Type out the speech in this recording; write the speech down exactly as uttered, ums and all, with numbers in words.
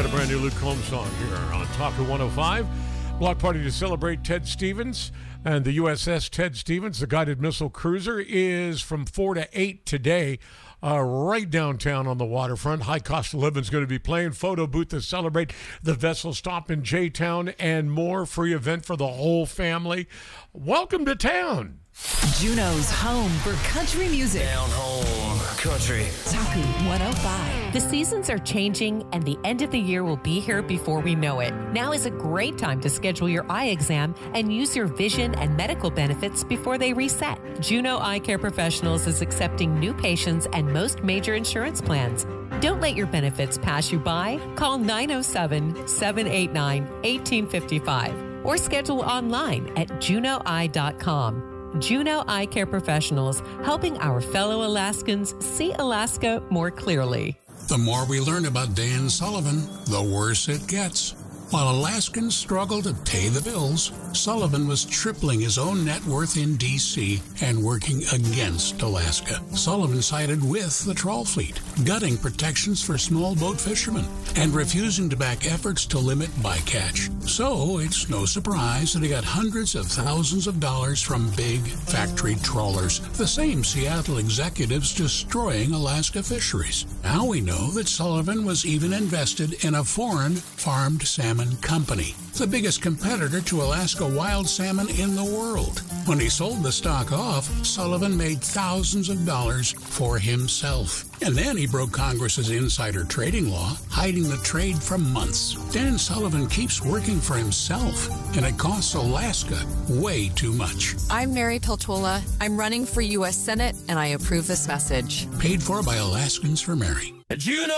got a brand new Luke Combs song here on Talker one oh five. Block party to celebrate Ted Stevens and the U S S Ted Stevens, the guided missile cruiser, is from four to eight today, uh, right downtown on the waterfront. High Cost of Living is going to be playing. Photo booth to celebrate the vessel stop in J-Town and more. Free event for the whole family. Welcome to town. Juneau's home for country music. Down home country. Talker one oh five. The seasons are changing and the end of the year will be here before we know it. Now is a great time to schedule your eye exam and use your vision and medical benefits before they reset. Juneau Eye Care Professionals is accepting new patients and most major insurance plans. Don't let your benefits pass you by. Call nine oh seven, seven eight nine, one eight five five or schedule online at juneau eye dot com. Juneau Eye Care Professionals, helping our fellow Alaskans see Alaska more clearly. The more we learn about Dan Sullivan, the worse it gets. While Alaskans struggle to pay the bills, Sullivan was tripling his own net worth in D C and working against Alaska. Sullivan sided with the trawl fleet, gutting protections for small boat fishermen and refusing to back efforts to limit bycatch. So it's no surprise that he got hundreds of thousands of dollars from big factory trawlers, the same Seattle executives destroying Alaska fisheries. Now we know that Sullivan was even invested in a foreign farmed salmon company, the biggest competitor to Alaska wild salmon in the world. When he sold the stock off, Sullivan made thousands of dollars for himself. And then he broke Congress's insider trading law, hiding the trade for months. Dan Sullivan keeps working for himself, and it costs Alaska way too much. I'm Mary Peltola. I'm running for U S Senate, and I approve this message. Paid for by Alaskans for Mary. Juneau.